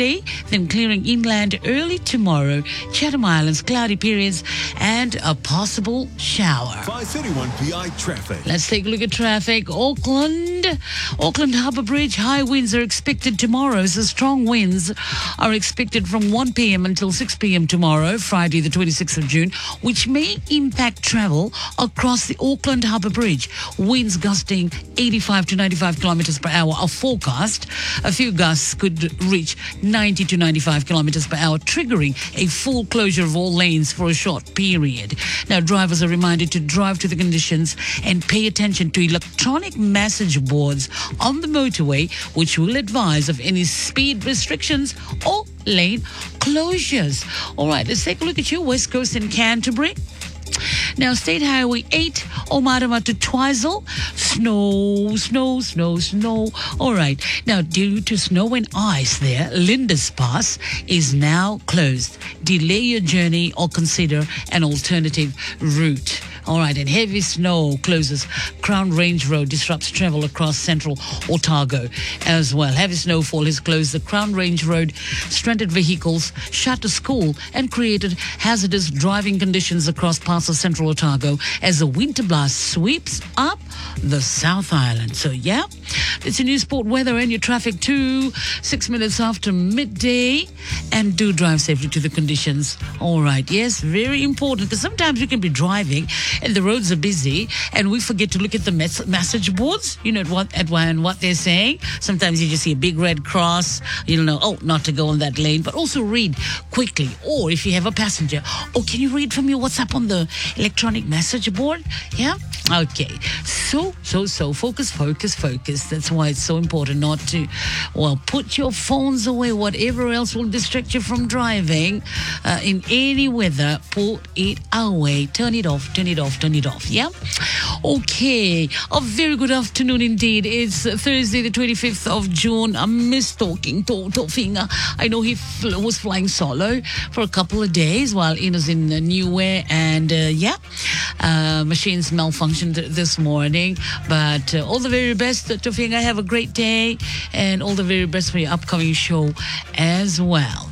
today, then clearing inland early tomorrow. Chatham Islands, cloudy periods and a possible shower. 531 PI traffic. Let's take a look at traffic. Auckland Harbour Bridge, high winds are expected tomorrow. So strong winds are expected from 1 p.m. until 6 p.m. tomorrow, Friday the 26th of June, which may impact travel across the Auckland Harbour Bridge. Winds gusting 85 to 95 kilometers per hour are forecast. A few gusts could reach 90 to 95 kilometers per hour, triggering a full closure of all lanes for a short period. Now, drivers are reminded to drive to the conditions and pay attention to electronic message boards on the motorway, which will advise of any speed restrictions or lane closures. All right, let's take a look at your West Coast in Canterbury. Now, State Highway 8, Omarama to Twizel. Snow. All right. Now, due to snow and ice there, Lindis Pass is now closed. Delay your journey or consider an alternative route. All right, and heavy snow closes Crown Range Road, disrupts travel across central Otago as well. Heavy snowfall has closed the Crown Range Road, stranded vehicles, shut a school, and created hazardous driving conditions across parts of central Otago as the winter blast sweeps up the South Island. So, yeah, it's your new sport weather and your traffic too. 6 minutes after midday, and do drive safely to the conditions. All right, yes, very important, because sometimes you can be driving and the roads are busy and we forget to look at the message boards, you know, what they're saying. Sometimes you just see a big red cross, you'll know, oh, not to go on that lane, but also read quickly. Or if you have a passenger, oh, can you read from your WhatsApp on the electronic message board? Yeah? Okay. So, focus. That's why it's so important not to, put your phones away, whatever else will distract you from driving in any weather. Put it away. Turn it off. Yeah? Okay. A very good afternoon indeed. It's Thursday, the 25th of June. I miss talking to Tofinger. I know he was flying solo for a couple of days while Ino's in Niue, and machines malfunctioned this morning. But all the very best, Tofinger. Have a great day, and all the very best for your upcoming show as well.